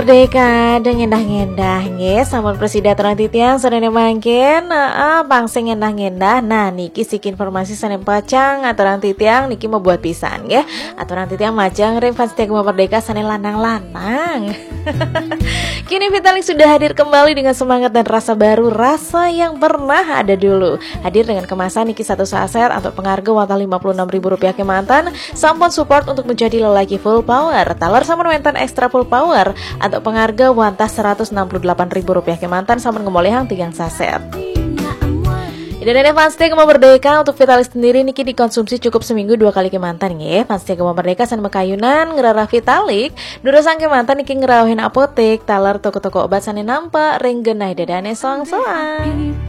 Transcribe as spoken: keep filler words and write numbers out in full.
Merdeka dengan ngendah-ngendah nge sampun presida terang titiang sadene mangken heeh bangsa ngendah-ngendah. Nah niki sik informasi sanem pacang aturan titiang niki mau buat pisan nggih. Aturan titiang majang rem fans Gema Merdeka sane lanang-lanang. Kini Vitalik sudah hadir kembali dengan semangat dan rasa baru, rasa yang pernah ada dulu. Hadir dengan kemasan niki satu saset atau pengharga wata lima puluh enam ribu rupiah kemantan. Sampun support untuk menjadi lelaki full power. Talar sampun wenten ekstra full power atau pengharga wanta seratus enam puluh delapan ribu rupiah kemantan sampun ngomolehang tigang saset. Dan ini pasti Gema Merdeka untuk Vitalik sendiri niki dikonsumsi cukup seminggu dua kali kemantan nggih. Pasti Gema Merdeka san mekayunan ngerarah Vitalik, durasang kemantan niki ngerawahin apotek, talar toko-toko obat sane nampak ring genah dadane soang-soang.